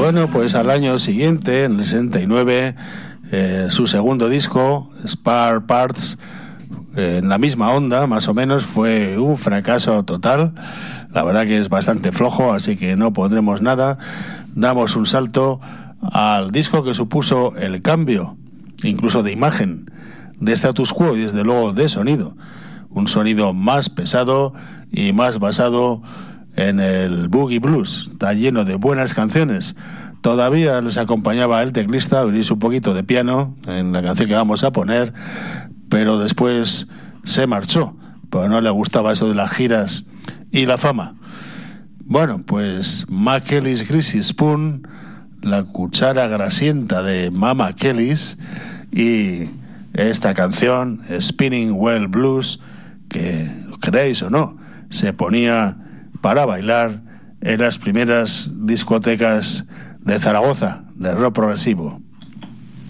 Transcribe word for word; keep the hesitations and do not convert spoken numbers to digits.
Bueno, pues al año siguiente, en el sesenta y nueve, eh, su segundo disco, Spare Parts, eh, en la misma onda, más o menos, fue un fracaso total. La verdad que es bastante flojo, así que no pondremos nada. Damos un salto al disco que supuso el cambio, incluso de imagen, de status quo y desde luego de sonido. Un sonido más pesado y más basado en el boogie blues. Está lleno de buenas canciones. Todavía les acompañaba el teclista, oiréis un poquito de piano en la canción que vamos a poner, pero después se marchó, porque no le gustaba eso de las giras y la fama. Bueno, pues Ma Kelly's Greasy Spoon, la cuchara grasienta de Mama Kelly's, y esta canción, Spinning Well Blues, que, lo creéis o no, se ponía para bailar en las primeras discotecas de Zaragoza, de rock progresivo.